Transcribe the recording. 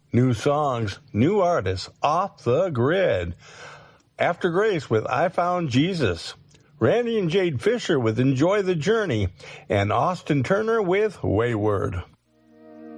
New songs, new artists, Off the Grid. After Grace with I Found Jesus. Randy and Jade Fisher with Enjoy the Journey. And Austin Turner with Wayward.